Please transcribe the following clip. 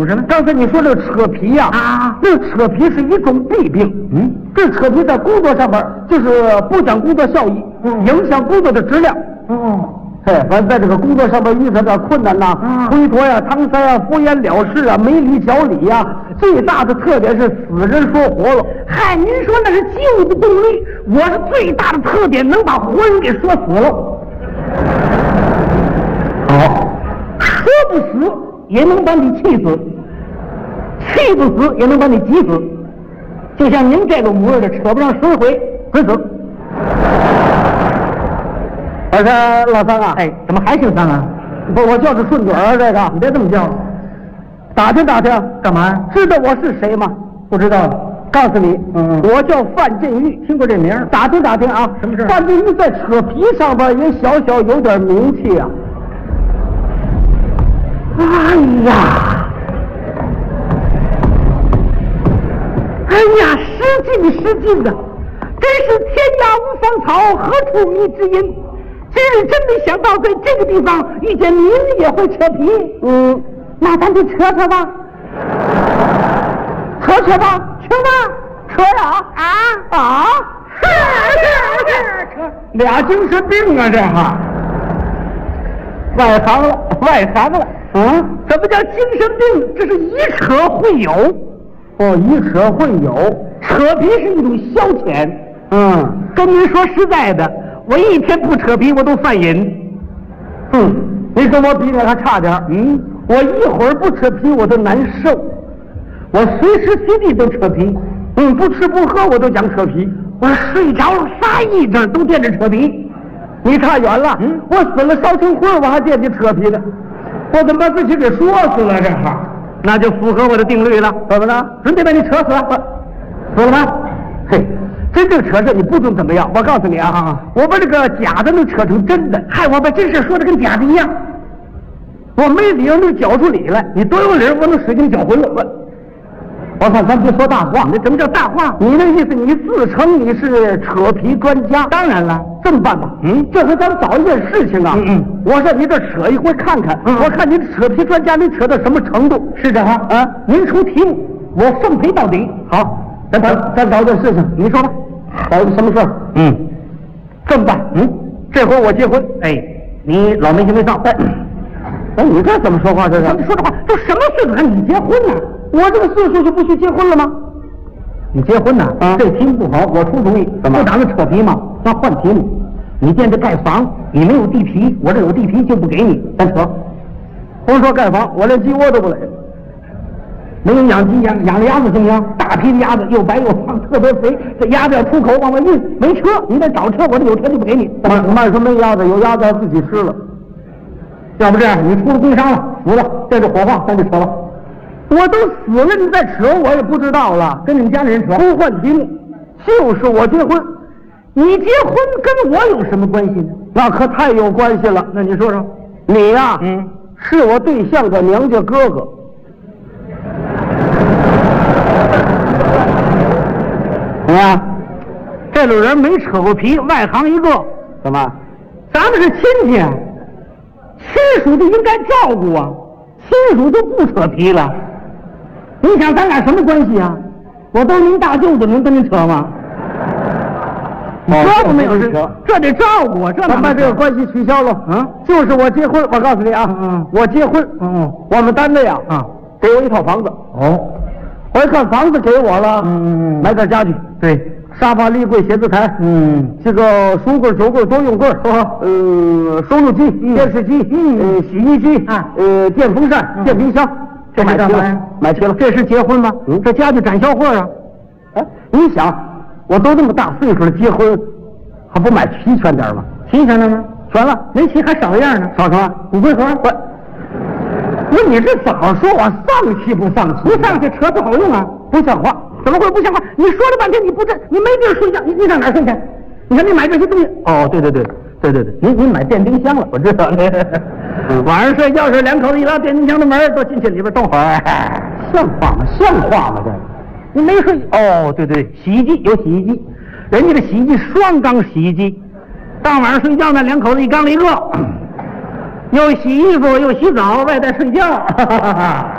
么事呢？ 刚才你说这个扯皮呀，这个扯皮是一种弊病。这扯皮在工作上边就是不讲工作效益，影响工作的质量。反正在这个工作上边遇到点困难呐，推脱呀、搪塞呀、敷衍了事啊、没理讲理呀，最大的特点是死人说活了。 嗨，您说那是旧的动力，我是最大的特点能把活人给说死了。 好， 说不死也能把你气死，气不死也能把你急死。就像您这个模样的，扯不上10回准死。 我说老三啊， 哎，怎么还姓三啊？ 不，我叫着顺嘴儿这个， 你别这么叫。 打听打听， 干嘛呀？ 知道我是谁吗？ 不知道。 告诉你，我叫范振玉， 听过这名？ 打听打听啊， 什么事？ 范振玉在扯皮上边也小小有点名气啊。哎呀，失敬的，真是天涯无芳草，何处觅知音。今日真没想到在这个地方遇见您也会扯皮。那咱就扯扯吧，扯吧，扯呀！扯，俩精神病啊，这哈，外行了。什么叫精神病？这是以扯会友。以扯会友，扯皮是一种消遣。 跟您说实在的，我一天不扯皮我都犯瘾。 你跟我比还差点。我一会儿不扯皮我都难受，我随时随地都扯皮。不吃不喝我都讲扯皮， 我睡着了发癔症都惦着扯皮。 你差远了。我死了烧成灰我还惦记扯皮呢，我怎么把自己给说死了这哈？ 那就符合我的定律了。 怎么了？ 准得把你扯死了。 死了吗？嘿，真正扯事你不准怎么样。我告诉你啊，我把这个假的能扯成真的， 害我把真事说的跟假的一样。 我没理由能搅出理来，你多有理我能使劲搅浑了。我看咱别说大话。 这什么叫大话？ 你那意思你自称你是扯皮专家？ 当然了。 这么办吧，这回咱们找一件事情啊。我上你这扯一回看看，我看你扯皮专家能扯到什么程度。 是这哈？您出题目，我奉陪到底。 好，咱找一件事情，你说吧。找一个什么事儿？这么办？这回我结婚。 你老没羞没臊。 你这怎么说话？这是？ 你说这话，都什么岁数了你结婚呢？ 我这个岁数就不许结婚了吗？ 你结婚呢？这题目不好，我出主意。 怎么？ 不打算扯皮吗？咱换题目。你惦着盖房，你没有地皮，我这有地皮就不给你，咱扯。 甭说盖房，我连鸡窝都不垒。 没有养鸡养的鸭子行不行？大批的鸭子又白又胖，特别肥。这鸭子要出口往外运，没车，你得找车，我这有车就不给你。 慢说没鸭子，有鸭子自己吃了。 要不这样，你出了工伤了，死了，带着火化，咱就扯了。 我都死了，你再扯我也不知道了。 跟你们家里人扯， 不换题目，就是我结婚。 你结婚跟我有什么关系呢？ 那可太有关系了。 那你说说， 你呀，是我对象的娘家哥哥。 你看，这种人没扯过皮，外行一个。 怎么？ 咱们是亲戚，亲属就应该照顾啊，亲属就不扯皮了。你想咱俩什么关系啊？我都是您大舅子，能跟您扯吗？这都没有扯，这得照顾啊，这咱把这个关系取消了。就是我结婚，我告诉你啊，我结婚，我们单位啊，给我一套房子。我一看房子给我了，买点家具， 对， 沙发、立柜、写字台，这个书柜、酒柜、多用柜，收录机、电视机，洗衣机，电风扇、电冰箱，这买齐了，买齐了。 这是结婚吗？这家具展销会啊！ 你想，我都那么大岁数了，结婚还不买齐全点吗？ 齐全了吗？ 全了， 没齐还少一样呢。 少什么？ 骨灰盒。 不是你这早说我丧气不丧气？ 不丧气扯不好用啊！ 不像话！ 怎么会不像话？你说了半天你不这，你没地儿睡觉，你上哪儿睡去？你看你买这些东西。 对，您买电冰箱了，我知道。 晚上睡觉时两口子一拉电冰箱的门，都进去里边动会儿。 像话吗？像话吗？这你没睡？对，洗衣机有洗衣机，人家的洗衣机双缸洗衣机，当晚上睡觉呢，两口子一缸里一个。又洗衣服又洗澡，外带睡觉。